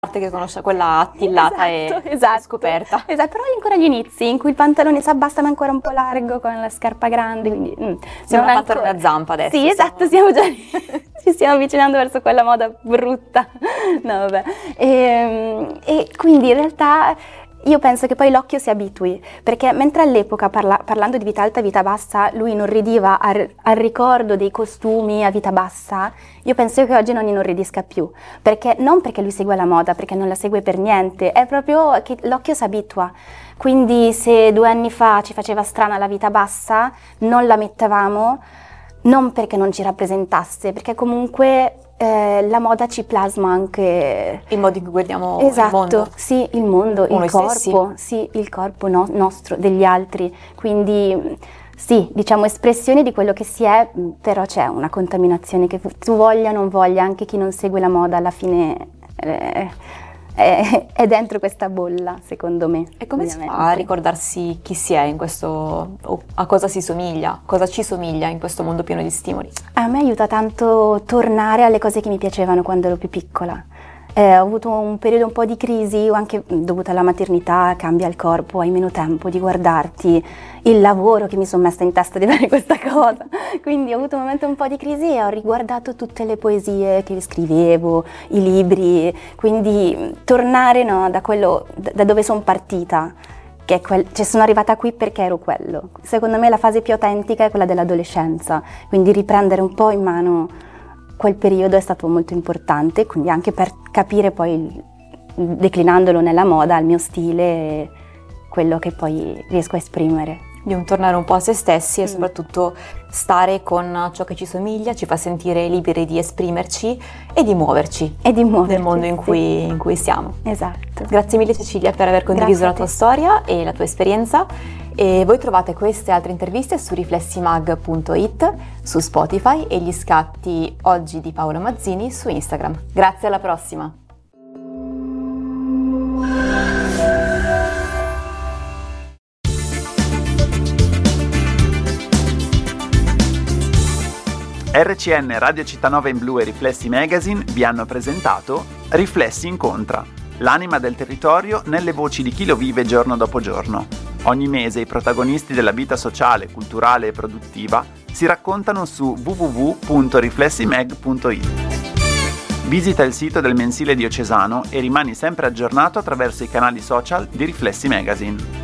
parte che conosce quella attillata e scoperta. Esatto, però ancora gli inizi in cui il pantalone si abbassa ma ancora un po' largo con la scarpa grande, quindi siamo una pantalone a zampa adesso. Sì, esatto, siamo già ci stiamo avvicinando verso quella moda brutta. No, vabbè. E quindi in realtà io penso che poi l'occhio si abitui, perché mentre all'epoca parlando di vita alta, vita bassa, lui inorridiva al ricordo dei costumi a vita bassa, io penso che oggi non inorridisca più, perché non perché lui segue la moda, perché non la segue per niente, è proprio che l'occhio si abitua. Quindi se 2 anni fa ci faceva strana la vita bassa, non la mettevamo, non perché non ci rappresentasse, perché comunque la moda ci plasma anche il modo in cui guardiamo il mondo. Esatto, sì, il mondo, il corpo, stessi. sì, il corpo nostro, degli altri. Quindi sì, diciamo espressione di quello che si è, però c'è una contaminazione che tu voglia o non voglia, anche chi non segue la moda alla fine è dentro questa bolla, secondo me. E come si fa a ricordarsi chi si è in questo, o a cosa si somiglia, cosa ci somiglia in questo mondo pieno di stimoli? A me aiuta tanto tornare alle cose che mi piacevano quando ero più piccola. Ho avuto un periodo un po' di crisi, anche dovuta alla maternità, cambia il corpo, hai meno tempo di guardarti, il lavoro che mi sono messa in testa di fare questa cosa. Quindi ho avuto un momento un po' di crisi e ho riguardato tutte le poesie che scrivevo, i libri, quindi tornare da quello, da dove sono partita, che è cioè sono arrivata qui perché ero quello. Secondo me la fase più autentica è quella dell'adolescenza, quindi riprendere un po' in mano quel periodo è stato molto importante, quindi anche per capire poi, declinandolo nella moda, il mio stile, quello che poi riesco a esprimere. Di un tornare un po' a se stessi e soprattutto stare con ciò che ci somiglia, ci fa sentire liberi di esprimerci e di muoverci. Nel mondo in cui siamo. Esatto. Grazie mille Cecilia per aver condiviso la tua storia e la tua esperienza. E voi trovate queste altre interviste su riflessimag.it, su Spotify e gli scatti oggi di Paolo Mazzini su Instagram. Grazie, alla prossima! RCN, Radio Città Nova in Blu e Riflessi Magazine vi hanno presentato Riflessi Incontra, l'anima del territorio nelle voci di chi lo vive giorno dopo giorno. Ogni mese i protagonisti della vita sociale, culturale e produttiva si raccontano su www.riflessimag.it. Visita il sito del mensile diocesano e rimani sempre aggiornato attraverso i canali social di Riflessi Magazine.